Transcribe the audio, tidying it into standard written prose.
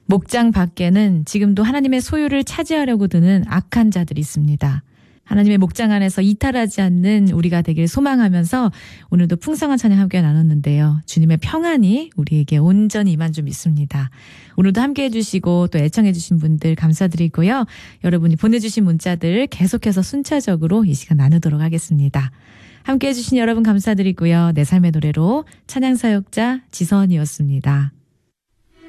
목장 밖에는 지금도 하나님의 소유를 차지하려고 드는 악한 자들이 있습니다. 하나님의 목장 안에서 이탈하지 않는 우리가 되길 소망하면서 오늘도 풍성한 찬양 함께 나눴는데요. 주님의 평안이 우리에게 온전히 임한 줄 믿습니다. 오늘도 함께해 주시고 또 애청해 주신 분들 감사드리고요. 여러분이 보내주신 문자들 계속해서 순차적으로 이 시간 나누도록 하겠습니다. 함께해 주신 여러분 감사드리고요. 내 삶의 노래로 찬양사역자 지선이었습니다.